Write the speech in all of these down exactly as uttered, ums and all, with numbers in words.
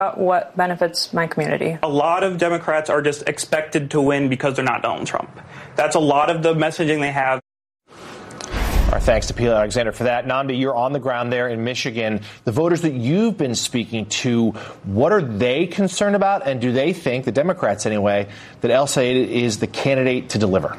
what benefits my community. A lot of Democrats are just expected to win because they're not Donald Trump. That's a lot of the messaging they have. Our thanks to Peter Alexander for that. Nnamdi, you're on the ground there in Michigan. The voters that you've been speaking to, what are they concerned about? And do they think, the Democrats anyway, that El-Sayed is the candidate to deliver?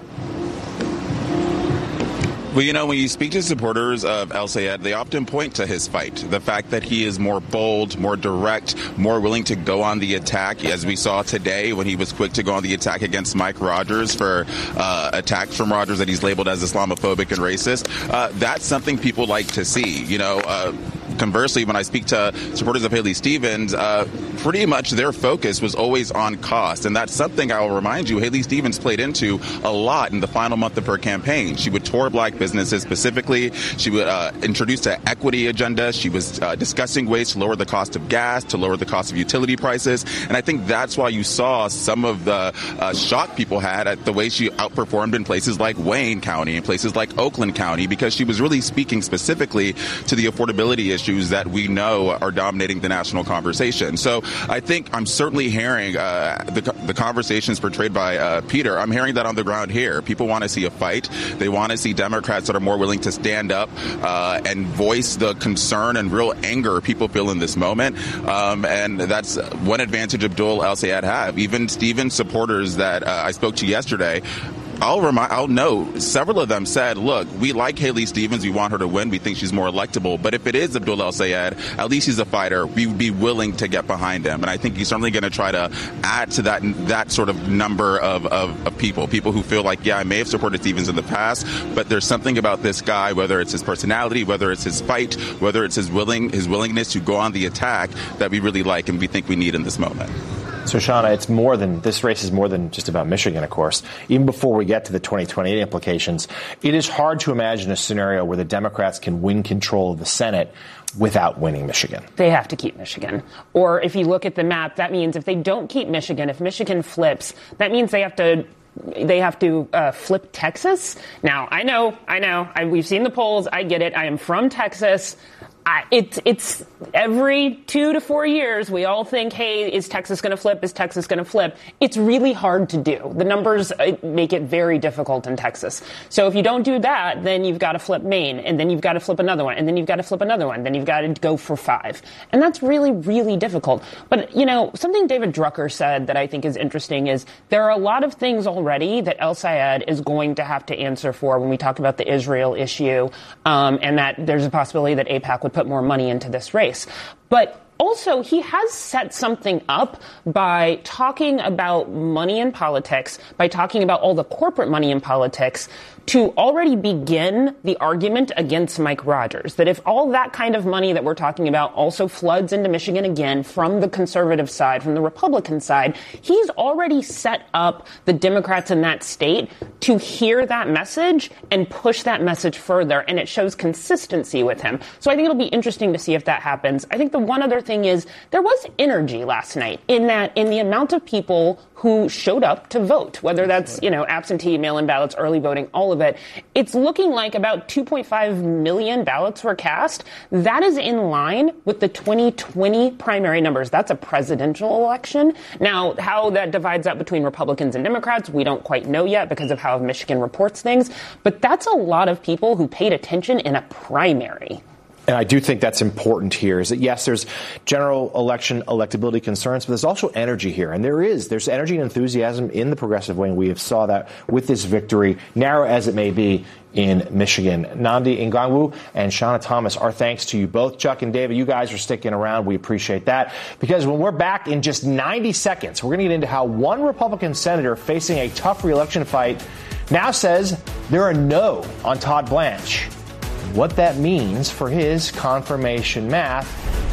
Well, you know, when you speak to supporters of El-Sayed, they often point to his fight. The fact that he is more bold, more direct, more willing to go on the attack, as we saw today when he was quick to go on the attack against Mike Rogers for uh, attacks from Rogers that he's labeled as Islamophobic and racist. Uh, that's something people like to see. You know, uh, conversely, when I speak to supporters of Haley Stevens, uh, pretty much their focus was always on cost. And that's something I will remind you, Haley Stevens played into a lot in the final month of her campaign. She would tour black businesses specifically. She would uh, introduce an equity agenda. She was uh, discussing ways to lower the cost of gas, to lower the cost of utility prices. And I think that's why you saw some of the uh, shock people had at the way she outperformed in places like Wayne County and places like Oakland County, because she was really speaking specifically to the affordability issues that we know are dominating the national conversation. So I think I'm certainly hearing uh, the, the conversations portrayed by uh, Peter. I'm hearing that on the ground here. People want to see a fight. They want to see Democrats that are more willing to stand up uh, and voice the concern and real anger people feel in this moment. Um, and that's one advantage Abdul El-Sayed have. Even Stevens supporters that uh, I spoke to yesterday, I'll remind, I'll note several of them said, look, we like Haley Stevens. We want her to win. We think she's more electable. But if it is Abdul El-Sayed, at least he's a fighter. We would be willing to get behind him. And I think he's certainly going to try to add to that that sort of number of, of, of people, people who feel like, yeah, I may have supported Stevens in the past, but there's something about this guy, whether it's his personality, whether it's his fight, whether it's his willing his willingness to go on the attack, that we really like and we think we need in this moment. So, Shawna, it's more than this race is more than just about Michigan, of course. Even before we get to the twenty twenty-eight implications, it is hard to imagine a scenario where the Democrats can win control of the Senate without winning Michigan. They have to keep Michigan. Or if you look at the map, that means if they don't keep Michigan, if Michigan flips, that means they have to They have to uh, flip Texas. Now, I know, I know, I, we've seen the polls. I get it. I am from Texas. I, it's it's every two to four years we all think, hey, is Texas going to flip? Is Texas going to flip? It's really hard to do. The numbers make it very difficult in Texas. So if you don't do that, then you've got to flip Maine, and then you've got to flip another one, and then you've got to flip another one, then you've got to go for five. And that's really, really difficult. But, you know, something David Drucker said that I think is interesting is there are a lot of things already that El-Sayed is going to have to answer for when we talk about the Israel issue, um, and that there's a possibility that AIPAC would put more money into this race. But also, he has set something up by talking about money in politics, by talking about all the corporate money in politics, to already begin the argument against Mike Rogers, that if all that kind of money that we're talking about also floods into Michigan again from the conservative side, from the Republican side, he's already set up the Democrats in that state to hear that message and push that message further, and it shows consistency with him. So I think it'll be interesting to see if that happens. I think the one other thing is there was energy last night in that, in the amount of people who showed up to vote, whether that's, you know, absentee, mail-in ballots, early voting, all of it. It's looking like about two point five million ballots were cast. That is in line with the twenty twenty primary numbers. That's a presidential election. Now, how that divides up between Republicans and Democrats, we don't quite know yet because of how Michigan reports things. But that's a lot of people who paid attention in a primary. And I do think that's important here, is that, yes, there's general election electability concerns, but there's also energy here. And there is. There's energy and enthusiasm in the progressive wing. We have saw that with this victory, narrow as it may be, in Michigan. Nnamdi Ngannou and Shawna Thomas, our thanks to you both. Chuck and David, you guys are sticking around. We appreciate that. Because when we're back in just ninety seconds, we're going to get into how one Republican senator facing a tough re-election fight now says they're a no on Todd Blanche, what that means for his confirmation math.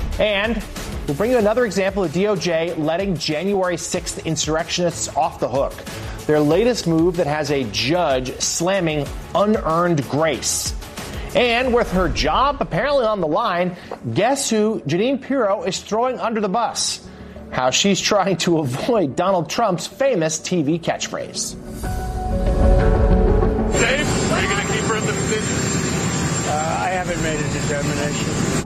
And we'll bring you another example of D O J letting January sixth insurrectionists off the hook. Their latest move that has a judge slamming unearned grace. And with her job apparently on the line, guess who Jeanine Pirro is throwing under the bus? How she's trying to avoid Donald Trump's famous T V catchphrase. Dave, are you going to keep her in the position? Uh, I haven't made a determination.